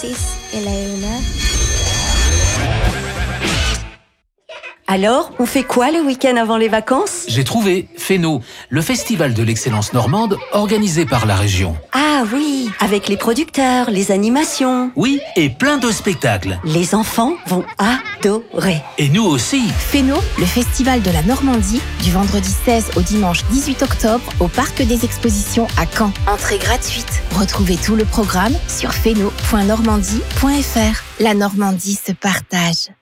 Alors, on fait quoi le week-end avant les vacances ? J'ai trouvé Féno, le festival de l'excellence normande organisé par la région. Ah oui, avec les producteurs, les animations. Oui, et plein de spectacles. Les enfants vont adorer. Et nous aussi. Féno, le festival de la Normandie, du vendredi 16 au dimanche 18 octobre au Parc des Expositions à Caen. Entrée gratuite. Retrouvez tout le programme sur féno.normandie.fr. La Normandie se partage.